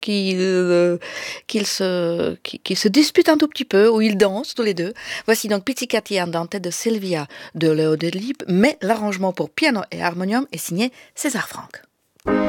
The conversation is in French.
qu'ils se disputent un tout petit peu, où ils dansent tous les deux. Voici donc Pizzicati Andante de Silvia de Leo Delibes, mais l'arrangement pour piano et harmonium est signé César Franck.